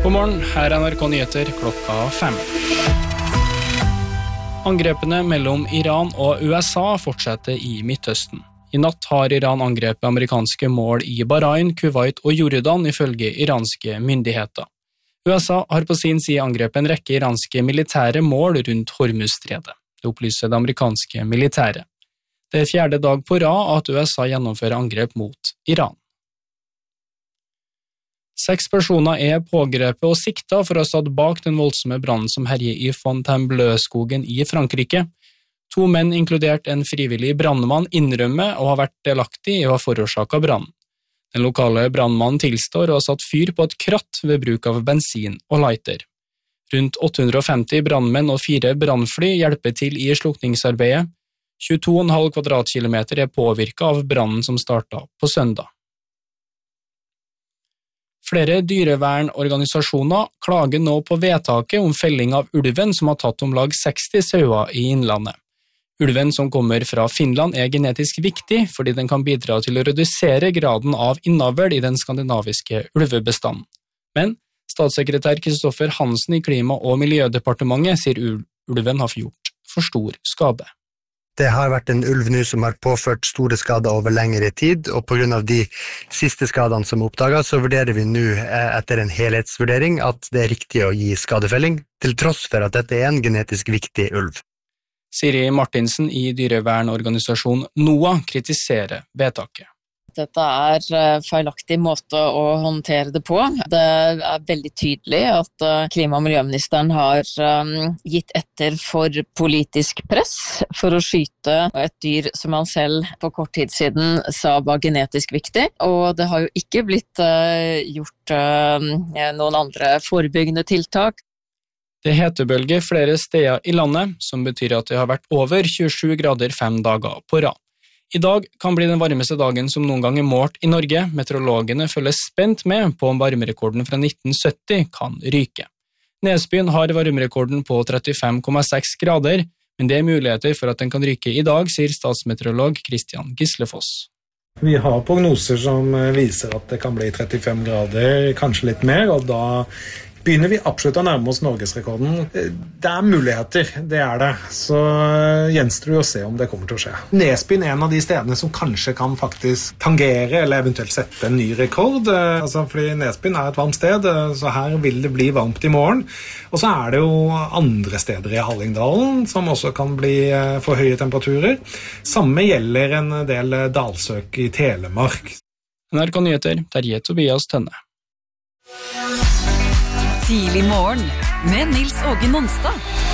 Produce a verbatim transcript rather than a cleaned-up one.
God morgen, her er N R K Nyheter klokka fem. Angrepene mellom Iran og U S A fortsetter i Midtøsten. I natt har Iran angrepet amerikanske mål i Bahrain, Kuwait og Jordan ifølge iranske myndigheter. U S A har på sin side angrepet en rekke iranske militære mål rundt Hormuzstredet. Det opplyser det amerikanske militæret. Det er fjerde dag på rad at U S A gjennomfører angrep mot Iran. Seks personer er pågrepet og siktet for å ha stått bak den voldsomme brannen som herjer i Fontainebleau-skogen i Frankrike. To menn, inkludert en frivillig brannmann, innrømmer og har vært delaktig i å ha forårsaket brannen. Den lokale brannmannen tilstår å ha satt fyr på et kratt ved bruk av bensin og lighter. Rundt åtte hundre og femti brannmenn og fire brannfly hjelper til i slukningsarbeidet. tjueto komma fem kvadratkilometer er påvirket av brannen som startet på søndag. Flere dyrevernorganisasjoner klager nå på vedtaket om felling av ulven som har tatt om lag seksti sauer i innlandet. Ulven som kommer fra Finland er genetisk viktig fordi den kan bidra til å redusere graden av innavl i den skandinaviske ulvebestanden. Men statssekretær Kristoffer Hansen i Klima- og Miljødepartementet sier ulven har gjort for stor skade. Det har vært en ulv nå som har påført store skader over lengre tid, og på grunn av de siste skadene som er oppdaget, så vurderer vi nå etter en helhetsvurdering at det er riktig å gi skadefelling, til tross for at dette er en genetisk viktig ulv. Siri Martinsen i dyrevernorganisasjonen NOAH kritiserer vedtaket. Dette er feilaktig måte å håndtere det på. Det er veldig tydelig at klima- og miljøministeren har gitt etter for politisk press for å skyte et dyr som han selv på kort tid siden sa var genetisk viktig, og det har jo ikke blitt gjort noen andre forebyggende tiltak. Det hetebølger flere steder i landet, som betyr at det har vært over tjuesju grader fem dager på rad. I dag kan bli den varmeste dagen som noen gang er målt i Norge. Meteorologene følger spent med på om varmerekorden fra nitten sytti kan ryke. Nesbyen har varmerekorden på trettifem komma seks grader, men det er muligheter for at den kan ryke i dag, sier statsmeteorolog Kristian Gislefoss. Vi har prognoser som viser at det kan bli trettifem grader, kanskje litt mer, og da begynner vi absolutt å nærme oss Norgesrekorden. Det er muligheter, det er det. Så gjenstår det å se om det kommer til å skje. Nesbyen er en av de stedene som kanskje kan faktisk tangere, eller eventuelt sette en ny rekord. Altså, fordi Nesbyen er et varmt sted, så her vil det bli varmt i morgen. Og så er det jo andre steder i Hallingdalen som også kan bli for høye temperaturer. Samme gjelder en del dalsøk i Telemark. N R K Nyheter, Terje Tobias Tønne. Tidlig morgen med Nils Åge Nonstad.